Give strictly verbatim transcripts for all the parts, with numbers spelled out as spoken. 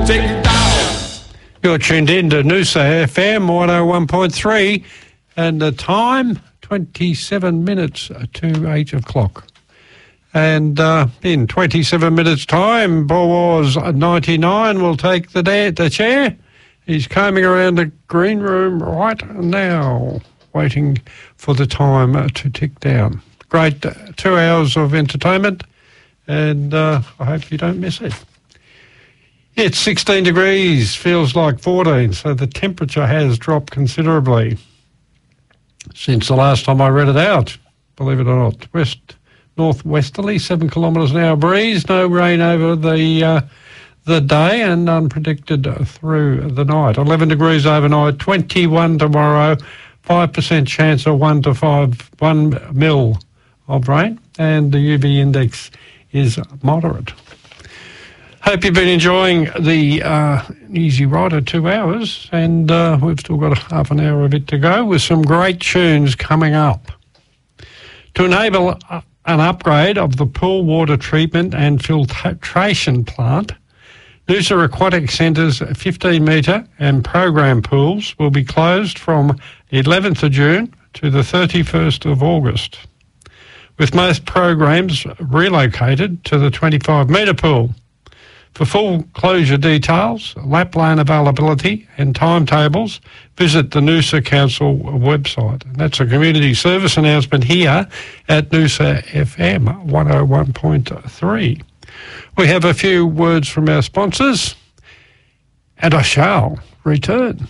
Take it down. You're tuned in to Noosa F M one oh one point three, and the time, twenty-seven minutes to eight o'clock. And uh, in twenty-seven minutes' time, Boaz ninety-nine will take the, da- the chair. He's combing around the green room right now, waiting for the time to tick down. Great uh, two hours of entertainment, and uh, I hope you don't miss it. It's sixteen degrees, feels like fourteen, so the temperature has dropped considerably since the last time I read it out, believe it or not. West northwesterly, seven kilometres an hour breeze, no rain over the uh, the day, and unpredicted through the night. eleven degrees overnight, twenty-one tomorrow, five percent chance of one to five, one mil of rain, and the U V index is moderate. Hope you've been enjoying the uh, Easy Rider two hours, and uh, we've still got a half an hour of it to go with some great tunes coming up. To enable uh, an upgrade of the pool water treatment and filtration plant, Noosa Aquatic Centre's fifteen metre and program pools will be closed from eleventh of June to the thirty-first of August, with most programs relocated to the twenty-five metre pool. For full closure details, lap lane availability and timetables, visit the Noosa Council website. And that's a community service announcement here at Noosa F M one oh one point three. We have a few words from our sponsors, and I shall return.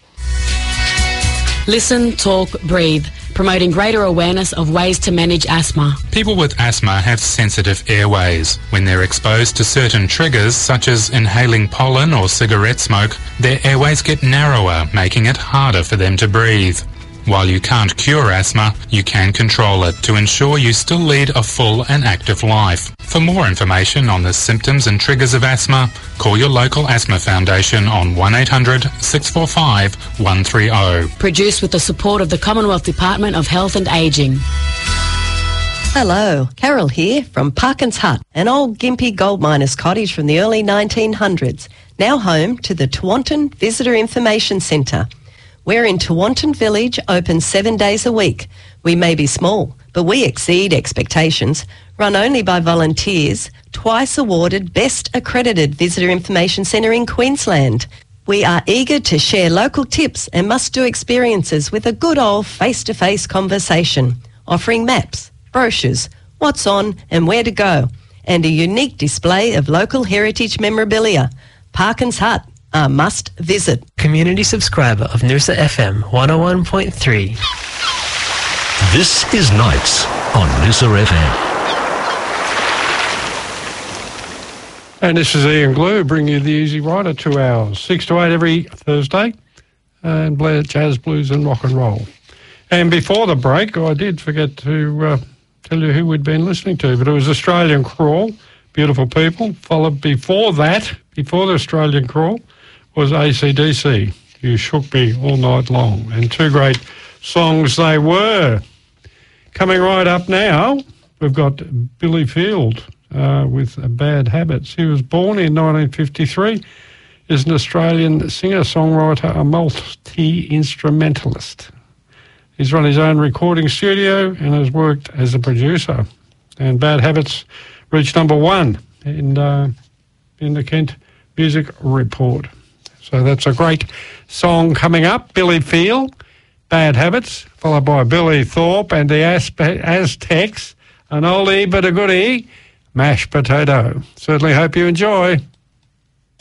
Listen, talk, breathe. Promoting greater awareness of ways to manage asthma. People with asthma have sensitive airways. When they're exposed to certain triggers, such as inhaling pollen or cigarette smoke, their airways get narrower, making it harder for them to breathe. While you can't cure asthma, you can control it to ensure you still lead a full and active life. For more information on the symptoms and triggers of asthma, call your local asthma foundation on one eight hundred six four five one three zero. Produced with the support of the Commonwealth Department of Health and Ageing. Hello, Carol here from Parkins Hut, an old Gympie gold miners' cottage from the early nineteen hundreds, now home to the Tewantin Visitor Information Centre. We're in Tewantin Village, open seven days a week. We may be small, but we exceed expectations. Run only by volunteers, twice awarded Best Accredited Visitor Information Centre in Queensland. We are eager to share local tips and must-do experiences with a good old face-to-face conversation, offering maps, brochures, what's on and where to go, and a unique display of local heritage memorabilia. Parkins Hut, a must visit. Community subscriber of Noosa F M one oh one point three. This is Nights on Noosa F M. And this is Ian Glue bringing you the Easy Rider two hours, six to eight every Thursday, and play jazz, blues and rock and roll. And before the break, I did forget to uh, tell you who we'd been listening to, but it was Australian Crawl, beautiful people. Followed before that, before the Australian Crawl, was A C D C, You Shook Me All Night Long. And two great songs they were. Coming right up now, we've got Billy Field uh, with Bad Habits. He was born in nineteen fifty-three, is an Australian singer-songwriter, a multi-instrumentalist. He's run his own recording studio and has worked as a producer. And Bad Habits reached number one in, uh, in the Kent Music Report. So that's a great song coming up. Billy Field, Bad Habits, followed by Billy Thorpe and the Aztecs, an oldie but a goodie, Mashed Potato. Certainly hope you enjoy.